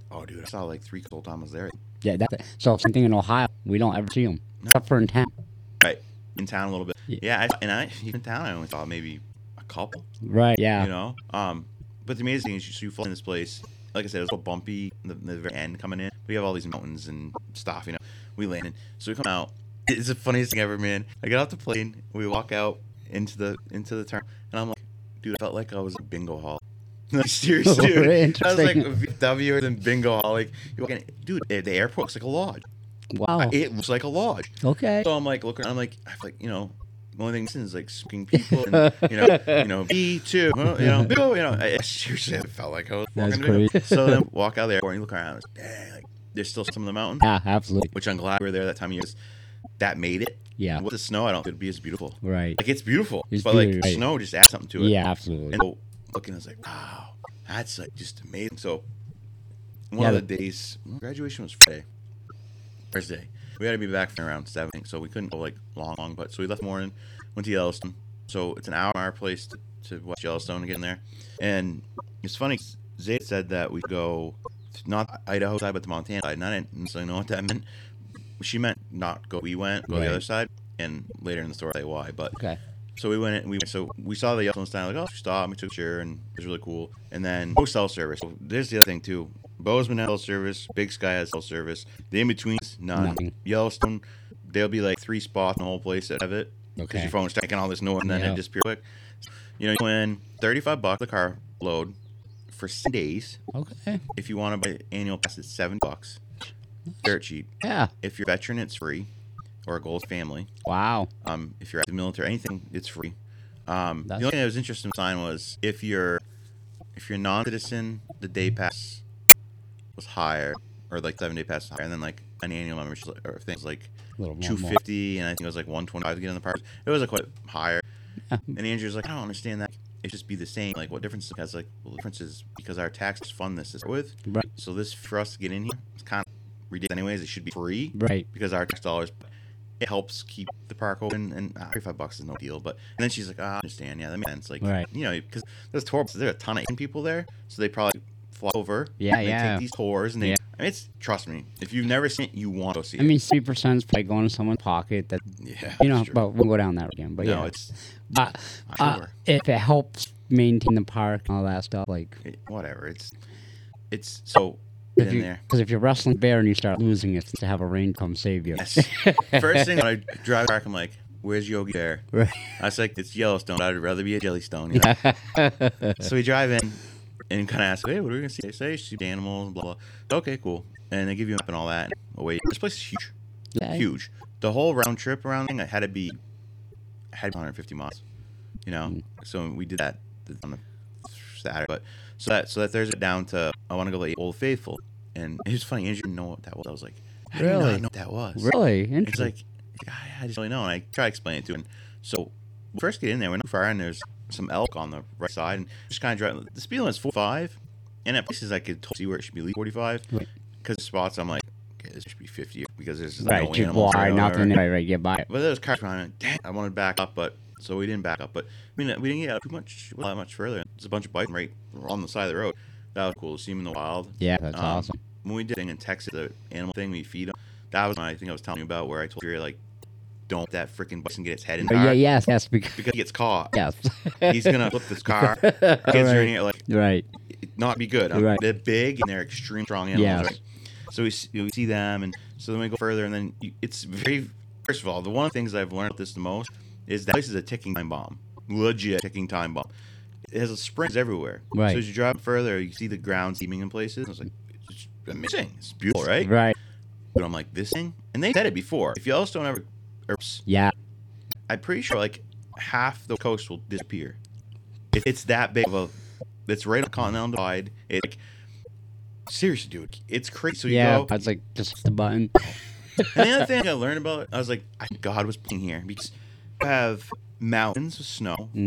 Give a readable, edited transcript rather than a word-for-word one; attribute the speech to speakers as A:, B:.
A: Oh, dude, I saw like 3 the whole time I was there.
B: Yeah, so same thing in Ohio. We don't ever see them, except for in town.
A: Right, in town a little bit. Yeah, even in town I only saw maybe a couple.
B: Right. Yeah.
A: You know, but the amazing thing is you fly in this place. Like I said, it was a little bumpy in the very end coming in. We have all these mountains and stuff. You know, we landed, so we come out. It's the funniest thing ever, man. I get off the plane, we walk out into the turn, and I'm like, dude, I felt like I was at bingo hall. Like, seriously, dude. I was like VW or than bingo hall. Like, dude, the airport looks like a lodge.
B: Wow.
A: It looks like a lodge.
B: Okay.
A: So I'm like looking. I'm like, you know, the only thing missing is like smoking people and you know, B2, I seriously felt like I was walking.
B: Crazy.
A: So then walk out of the airport and you look around. Dang, like there's still some of the mountains.
B: Yeah, absolutely.
A: Which I'm glad we were there that time of year. That made it.
B: Yeah.
A: With the snow, I don't think it'd be as beautiful.
B: Right.
A: Like it's beautiful,
B: It's
A: but
B: beautiful,
A: like
B: right.
A: snow just adds something to it.
B: Yeah, absolutely.
A: And so looking, I was like, wow, that's like just amazing. So one of the days, graduation was Friday, Thursday. We had to be back for around 7, so we couldn't go like long. But so we left morning, went to Yellowstone. So it's an hour from our place to watch Yellowstone to get in there. And it's funny, Zay said that we go to not Idaho side, but the Montana side. And I didn't necessarily know what that meant. She meant not go. We went go the other side, and later in the story, I'll say why. But
B: Okay.
A: so we went. So we saw the Yellowstone stand. Like, oh, stop. We took a chair, and it was really cool. And then no cell service. So there's the other thing too. Bozeman has cell service. Big Sky has cell service. The in betweens, none.
B: Nothing.
A: Yellowstone, there'll be like 3 spots in the whole place that have it. Because
B: Okay.
A: your phone's taking all this noise, and then it disappears quick. You know, you win $35 the car load for 6 days.
B: Okay.
A: If you want to buy annual pass, it's $7. Dirt cheap.
B: Yeah.
A: If you're a veteran, it's free, or a Gold family.
B: Wow.
A: If you're at the military, anything, it's free. The only thing that was interesting to sign was if you're non-citizen, the day pass was higher, or like 7-day pass was higher, and then like an annual membership or things like $250, and I think it was like $125 to get in the park. It was like quite higher. And Andrew's like, I don't understand that. It just be the same. Like, what difference? Because like, well, the difference is because our taxes fund this to start with.
B: Right.
A: So this for us to get in here, it's kind of ridiculous. Anyways, it should be free.
B: Right.
A: Because our tax dollars. It helps keep the park open, and $35 is no deal. But and then she's like, I understand. Yeah, that makes sense. Like, you know, because there's tours. There's a ton of Asian people there, so they probably fly over.
B: Yeah,
A: and they take these tours, and they. I mean, it's trust me. If you've never seen it, you want to go see it.
B: I mean, 3% is probably going to someone's pocket. That but we'll go down that again. But
A: no,
B: yeah,
A: it's
B: sure. If it helps maintain the park and all that stuff, like
A: whatever. It's so.
B: Because if you're wrestling bear and you start losing it, to have a rain come save you.
A: Yes. First thing when I drive back, I'm like, "Where's Yogi Bear?"
B: Right.
A: I was like, "It's Yellowstone. I'd rather be at Jellystone." You know? So we drive in and kind of ask, "Hey, what are we gonna see?" They say, "See the animals, blah blah." Okay, cool. And they give you a map and all that. Away. This place is huge.
B: Yeah.
A: Huge. The whole round trip around thing had to be 150 miles. You know, so we did that on the Saturday, but so that Thursday down to I want to go to Old Faithful. And it was funny, Andrew didn't know what that was. I was like, how do you not know what that was?
B: Really?
A: It's like, I just really know. And I try to explain it to him. So, we first get in there, we're not far, and there's some elk on the right side. And just kind of drive. The speed limit's 45. And at places I could see where it should be 45. Because the spots, I'm like, okay, this should be 50. Because there's no animals.
B: Nothing. Right, get by it.
A: But there was cars behind me. Dang, I wanted to back up, but so we didn't back up. But I mean, we didn't get that much further. There's a bunch of bikes right on the side of the road. That was cool to see them in the wild.
B: Yeah, that's awesome.
A: When we did in Texas, the animal thing, we feed them. That was when I think I was telling you about where I told you, like, don't let that freaking bison get its head in the car.
B: Yes, because
A: he gets caught.
B: Yes.
A: He's going to flip this car. Kids are in here, like, not be good. They're big, and they're extremely strong animals, right? So we see them, and so then we go further, and then it's very, first of all, the one of the things I've learned this the most is that place is a ticking time bomb. Legit ticking time bomb. It has springs everywhere.
B: Right.
A: So as you drive further, you see the ground steaming in places. I was like, it's amazing. It's beautiful, right?
B: Right.
A: But I'm like, this thing? And they said it before. If Yellowstone ever... I'm pretty sure, like, half the coast will disappear. It's that big of a... It's right on the Continental Divide. It's like... Seriously, dude. It's crazy. So you go...
B: I was like, just the button.
A: And the other thing I learned about it, I was like, God was playing here. Because you have mountains with snow.